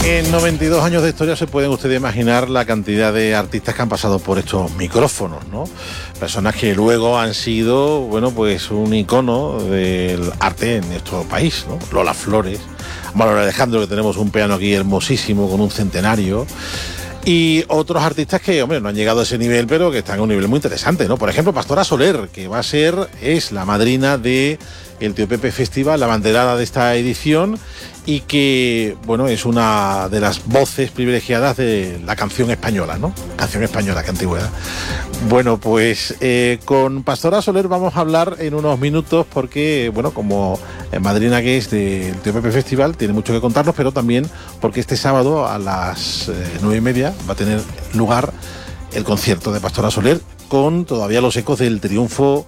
En 92 años de historia se pueden ustedes imaginar la cantidad de artistas que han pasado por estos micrófonos, ¿no? Personas que luego han sido, bueno, pues un icono del arte en nuestro país, ¿no? Lola Flores, Manuel Alejandro, que tenemos un piano aquí hermosísimo con un centenario. Y otros artistas que, hombre, no han llegado a ese nivel, pero que están a un nivel muy interesante, ¿no? Por ejemplo, Pastora Soler, que es la madrina de el Tío Pepe Festival, la banderada de esta edición, y que, bueno, es una de las voces privilegiadas de la canción española, ¿no? Canción española, qué antigüedad. Bueno, pues con Pastora Soler vamos a hablar en unos minutos porque, bueno, como madrina que es del Tío Pepe Festival, tiene mucho que contarnos, pero también porque este sábado a las 9:30 va a tener lugar el concierto de Pastora Soler con todavía los ecos del triunfo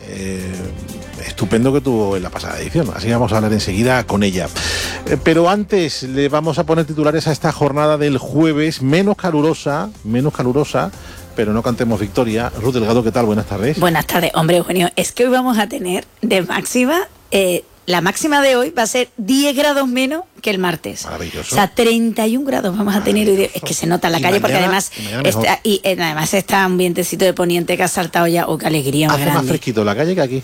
estupendo que tuvo en la pasada edición. Así vamos a hablar enseguida con ella. Pero antes le vamos a poner titulares a esta jornada del jueves, menos calurosa, pero no cantemos victoria. Ruth Delgado, ¿qué tal? Buenas tardes. Buenas tardes. Hombre, Eugenio, es que hoy vamos a tener de máxima, la máxima de hoy va a ser 10 grados menos que el martes. Maravilloso. O sea, 31 grados vamos a tener hoy. Es que se nota en la calle, mañana, porque además está un vientecito de poniente que ha saltado ya. ¡Oh, qué alegría más hace grande! Más fresquito la calle que aquí.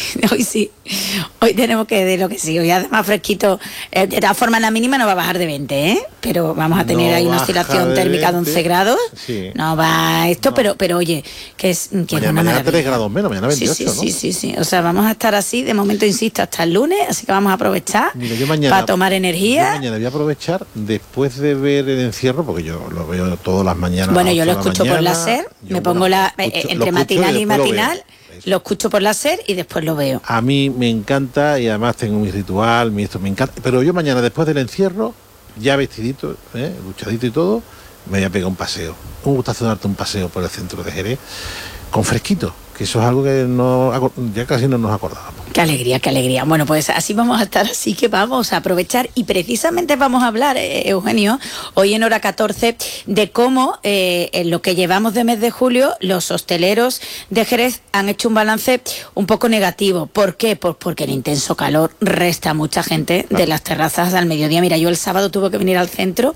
Sí. Hoy tenemos que decir lo que sí. Hoy hace más fresquito. De todas formas, la mínima no va a bajar de 20, ¿eh? Pero vamos a tener ahí una oscilación térmica de 11 grados. Sí. No va esto, no. Pero oye, que es una mañana 3 grados menos, mañana 28, ¿no? Sí. O sea, vamos a estar así, de momento, insisto, hasta el lunes, así que vamos a aprovechar para tomar energía. Yo mañana voy a aprovechar, después de ver el encierro, porque yo lo veo todas las mañanas. Bueno, yo lo escucho por la SER, me pongo entre matinal y matinal, lo escucho por la SER y después lo veo. A mí me encanta y además tengo mi ritual, esto me encanta. Pero yo mañana, después del encierro, ya vestidito, luchadito y todo, me voy a pegar un paseo. Me gusta darte un paseo por el centro de Jerez con fresquito, que eso es algo que ya casi no nos acordábamos. Qué alegría. Bueno, pues así vamos a estar, así que vamos a aprovechar y precisamente vamos a hablar, Eugenio, hoy en hora 14, de cómo en lo que llevamos de mes de julio los hosteleros de Jerez han hecho un balance un poco negativo. ¿Por qué? Pues porque el intenso calor resta a mucha gente de las terrazas al mediodía. Mira, yo el sábado tuve que venir al centro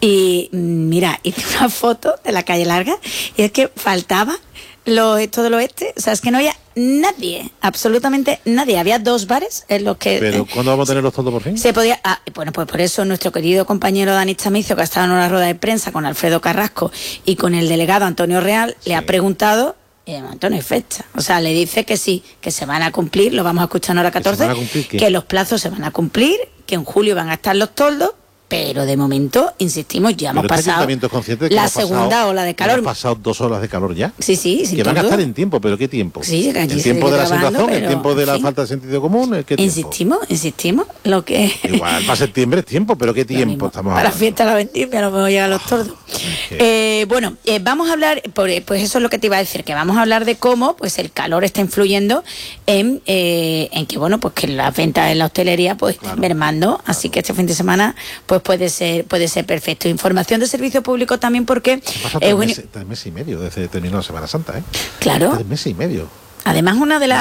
y mira, hice una foto de la calle Larga y es que faltaba esto del oeste, o sea, es que no había nadie, absolutamente nadie. Había 2 bares en los que... ¿Pero cuándo vamos a tener los toldos por fin? Se podía... bueno, pues por eso nuestro querido compañero Dani Chamizo, que ha estado en una rueda de prensa con Alfredo Carrasco y con el delegado Antonio Real, le ha preguntado... Y de momento no hay fecha. O sea, le dice que sí, que se van a cumplir, lo vamos a escuchar en hora 14, que los plazos se van a cumplir, que en julio van a estar los toldos, pero de momento, insistimos, ya hemos pasado la segunda ola de calor. Hemos pasado 2 olas de calor ya. Sí. Que van a gastar en tiempo, pero ¿qué tiempo? Sí, el tiempo de la sensación, el tiempo de la falta de sentido común. ¿Qué insistimos, lo que... Igual, para septiembre es tiempo, pero ¿qué tiempo estamos hablando? Para la fiesta de la vendimia no me llegan los tordos. Bueno, vamos a hablar, pues eso es lo que te iba a decir, que vamos a hablar de cómo pues el calor está influyendo en que, bueno, pues que las ventas en la hostelería pues están mermando, así que este fin de semana pues puede ser perfecto. Información de servicio público también porque... Pasa 3 meses y medio desde que terminó la Semana Santa, ¿eh? Claro. 3 meses y medio. Además, una de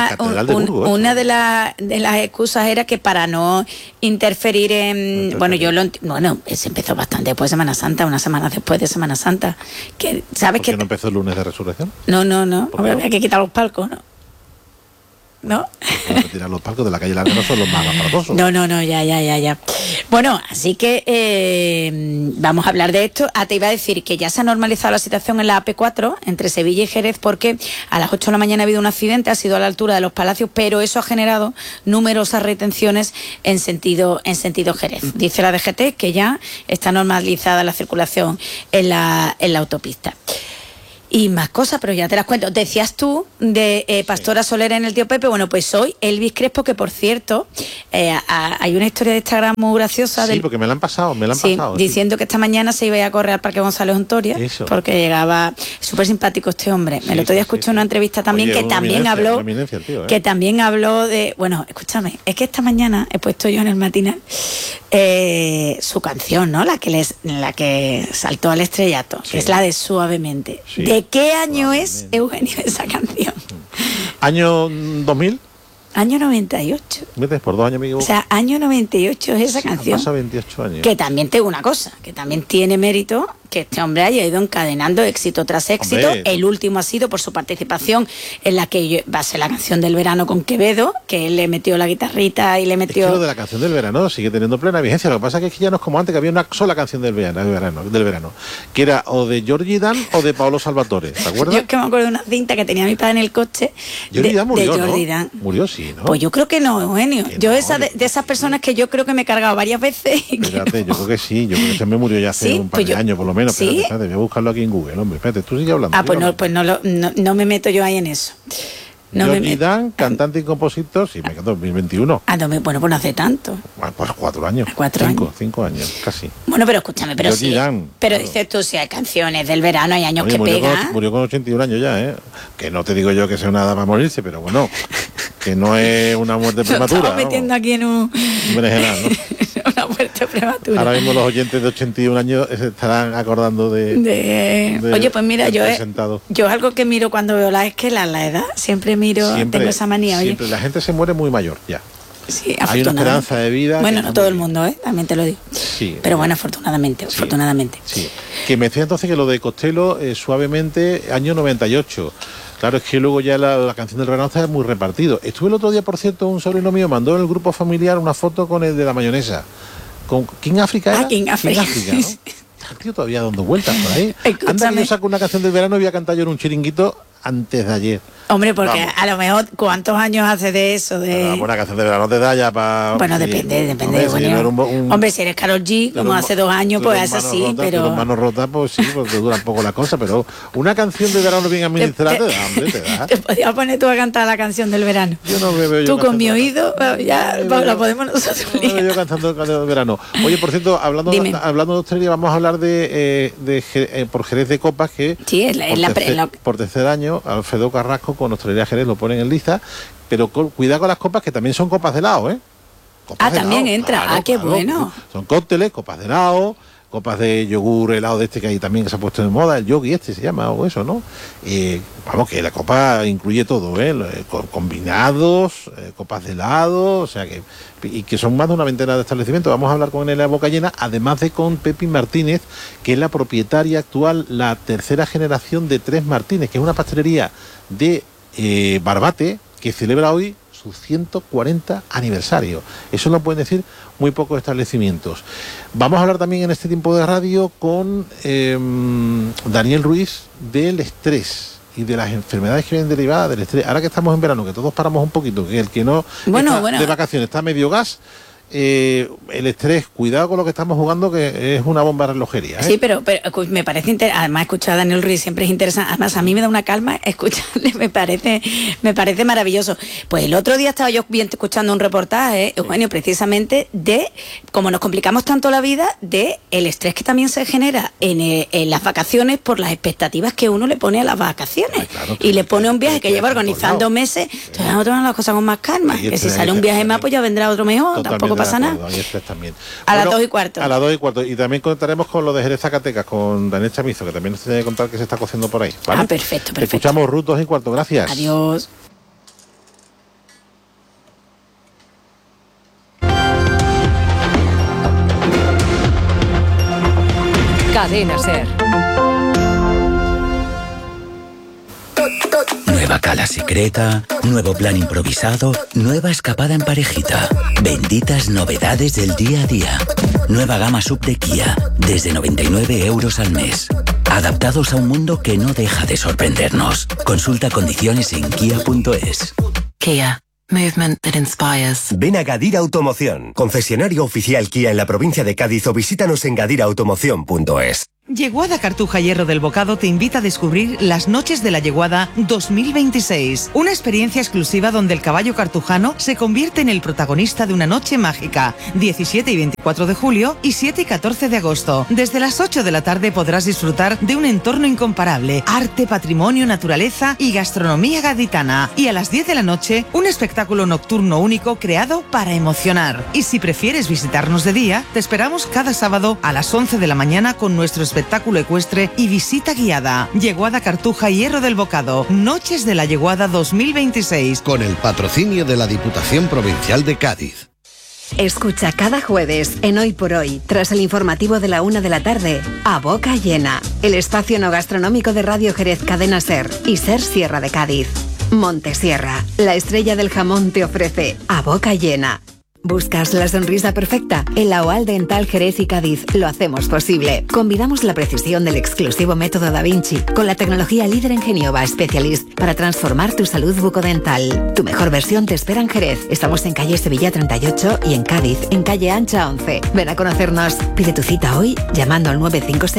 las excusas era que para no interferir en... se empezó bastante después de Semana Santa, unas semanas después de Semana Santa. ¿Sabes ¿Por qué no empezó el lunes de Resurrección? No. Hombre, había que quitar los palcos, ¿no? Retirar los palcos de la calle Larga no son los más aparatosos. No, ya. Bueno, así que vamos a hablar de esto. Te iba a decir que ya se ha normalizado la situación en la AP4 entre Sevilla y Jerez porque a las 8 de la mañana ha habido un accidente, ha sido a la altura de los Palacios, pero eso ha generado numerosas retenciones en sentido Jerez. Dice la DGT que ya está normalizada la circulación en la autopista. Y más cosas, pero ya te las cuento. Decías tú de Pastora Soler en el Tío Pepe. Bueno, pues hoy Elvis Crespo, que por cierto, hay una historia de Instagram muy graciosa. Sí, porque me la han pasado. Diciendo que esta mañana se iba a correr al Parque González Ontoria. Eso. Porque llegaba súper simpático este hombre. El otro día escuché una entrevista también que también habló de... Bueno, escúchame, es que esta mañana he puesto yo en el matinal su canción, ¿no? La que saltó al estrellato, que es la de Suavemente. Sí. ¿De qué año es, Eugenio, esa canción? Año 2000. Año 98. ¿Metes por 2 años, amigo? O sea, año 98 es esa canción. Pasa 28 años. Que también tengo una cosa, que también tiene mérito que este hombre haya ido encadenando éxito tras éxito. Hombre. El último ha sido por su participación en la que va a ser la canción del verano con Quevedo, que él le metió la guitarrita y le metió... Es que lo de la canción del verano sigue teniendo plena vigencia. Lo que pasa es que ya no es como antes, que había una sola canción del verano, que era o de Giorgi Dan o de Paolo Salvatore, ¿te acuerdas? Yo es que me acuerdo de una cinta que tenía mi padre en el coche. Giorgi Dan murió, de Giorgi ¿no? Dan. Murió, sí, ¿no? Pues yo creo que no, Eugenio. Que yo no, de esas personas que yo creo que me he cargado varias veces. Espérate, yo creo que sí. Yo creo que se me murió ya hace un par de años, por lo menos. ¿Sí? Espérate, voy a buscarlo aquí en Google, hombre. Espérate, tú sigues hablando. No me meto yo ahí en eso. Giorgi Dan, cantante y compositor, sí, me quedó 2021. Bueno, pues no hace tanto. Bueno, pues 4 años. 5 años, casi. Bueno, pero escúchame, pero Giorgi sí. Dan, pero claro. Dices tú, si hay canciones del verano, hay años que pegan. Murió con 81 años ya, ¿eh? Que no te digo yo que sea una edad para morirse, pero bueno, que no es una muerte prematura. Estamos metiendo aquí en un berenjenal, ¿no? Una muerte prematura. Ahora mismo los oyentes de 81 años se estarán acordando de Oye, pues mira, yo algo que miro cuando veo la esquela, la edad, siempre tengo esa manía. Siempre, la gente se muere muy mayor, ya. Sí, hay una esperanza de vida. Bueno, no todo el mundo, también te lo digo. Sí. Pero bueno, afortunadamente. Sí. Que me decía entonces que lo de Costello, suavemente, año 98. Claro, es que luego ya la canción del verano está muy repartido. Estuve el otro día, por cierto, un sobrino mío mandó en el grupo familiar una foto con el de la mayonesa. ¿Con King África era? King África, ¿no? El tío todavía dando vueltas por ahí. Anda que yo saco una canción del verano y voy a cantar yo en un chiringuito antes de ayer. Hombre, porque a lo mejor, ¿cuántos años hace de eso? Una buena canción de verano te da ya para... Bueno, depende. Hombre, si eres Karol G, como hace 2 años, pues es así, pero... Tus manos rotas, pues sí, porque dura un poco la cosa, pero una canción de verano bien administrada te da, hombre, te da. Te podías poner tú a cantar la canción del verano. Yo no me veo yo tú con mi oído, ya la podemos nosotros. No me veo yo cantando el verano. Oye, por cierto, hablando de hostelería, vamos a hablar por Jerez de Copas, que sí, por tercer año, Alfredo Carrasco con Hostelería Jerez lo ponen en lista, pero cuidado con las copas, que también son copas de helado, ¿eh? Copas de también helado, entra, claro, qué bueno. Son cócteles, copas de helado, copas de yogur, helado de este que hay también, que se ha puesto de moda, el yogi se llama, o eso, ¿no? Vamos, que la copa incluye todo, combinados, copas de helado, o sea que son más de una veintena de establecimientos. Vamos a hablar con él en la boca llena, además de con Pepi Martínez, que es la propietaria actual, la tercera generación de Tres Martínez, que es una pastelería de Barbate, que celebra hoy su 140 aniversario. Eso lo pueden decir muy pocos establecimientos. Vamos a hablar también en este tiempo de radio con Daniel Ruiz del estrés y de las enfermedades que vienen derivadas del estrés. Ahora que estamos en verano, que todos paramos un poquito, que el que no está de vacaciones está medio gas, el estrés, cuidado con lo que estamos jugando, que es una bomba de relojería, ¿eh? Sí, pero me parece además escuchar a Daniel Ruiz siempre es interesante. Además a mí me da una calma escucharle, me parece maravilloso. Pues el otro día estaba yo escuchando un reportaje, Eugenio, precisamente de cómo nos complicamos tanto la vida, de el estrés que también se genera en las vacaciones por las expectativas que uno le pone a las vacaciones. Claro, y le pone un viaje que lleva organizando meses. Entonces vamos a tomar las cosas con más calma, que si sale un viaje más, pues ya vendrá otro mejor. Tampoco pasa nada. También. A las 2:15. A las 2:15. Y también contaremos con lo de Jerez Zacatecas, con Daniel Chamizo, que también nos tiene que contar que se está cociendo por ahí, ¿vale? Perfecto. Escuchamos Ruth 2:15. Gracias. Adiós. Cadena SER. Nueva cala secreta, nuevo plan improvisado, nueva escapada en parejita. Benditas novedades del día a día. Nueva gama sub de Kia, desde 99 euros al mes. Adaptados a un mundo que no deja de sorprendernos. Consulta condiciones en kia.es. Kia. Movement that inspires. Ven a Gadir Automoción, concesionario oficial Kia en la provincia de Cádiz, o visítanos en gadirautomoción.es. Yeguada Cartuja Hierro del Bocado te invita a descubrir las Noches de la Yeguada 2026. Una experiencia exclusiva donde el caballo cartujano se convierte en el protagonista de una noche mágica. 17 y 24 de julio y 7 y 14 de agosto. Desde las 8 de la tarde podrás disfrutar de un entorno incomparable. Arte, patrimonio, naturaleza y gastronomía gaditana. Y a las 10 de la noche, un espectáculo nocturno único creado para emocionar. Y si prefieres visitarnos de día, te esperamos cada sábado a las 11 de la mañana con nuestro espectáculo espectáculo ecuestre y visita guiada. Yeguada Cartuja y Hierro del Bocado. Noches de la Yeguada 2026. Con el patrocinio de la Diputación Provincial de Cádiz. Escucha cada jueves en Hoy por Hoy, tras el informativo de la 1 de la tarde, A Boca Llena, el espacio no gastronómico de Radio Jerez Cadena Ser y Ser Sierra de Cádiz. Montesierra, la estrella del jamón, te ofrece A Boca Llena. ¿Buscas la sonrisa perfecta? En la OAL Dental Jerez y Cádiz lo hacemos posible. Combinamos la precisión del exclusivo método Da Vinci con la tecnología líder en Genioba Specialist para transformar tu salud bucodental. Tu mejor versión te espera en Jerez. Estamos en calle Sevilla 38 y en Cádiz, en calle Ancha 11. Ven a conocernos. Pide tu cita hoy llamando al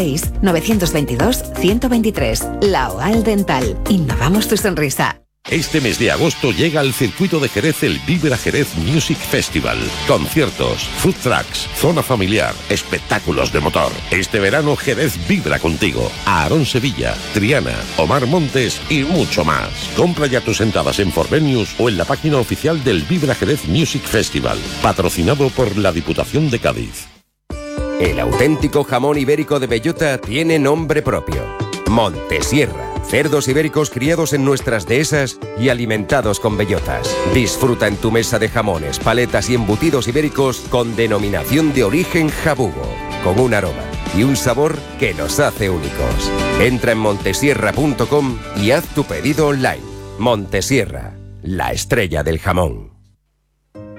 956-922-123. La OAL Dental. Innovamos tu sonrisa. Este mes de agosto llega al circuito de Jerez el Vibra Jerez Music Festival. Conciertos, food trucks, zona familiar, espectáculos de motor. Este verano Jerez vibra contigo. Aarón Sevilla, Triana, Omar Montes y mucho más. Compra ya tus entradas en Forvenius o en la página oficial del Vibra Jerez Music Festival. Patrocinado por la Diputación de Cádiz. El auténtico jamón ibérico de bellota tiene nombre propio. Montesierra. Cerdos ibéricos criados en nuestras dehesas y alimentados con bellotas. Disfruta en tu mesa de jamones, paletas y embutidos ibéricos con denominación de origen jabugo, con un aroma y un sabor que nos hace únicos. Entra en montesierra.com y haz tu pedido online. Montesierra, la estrella del jamón.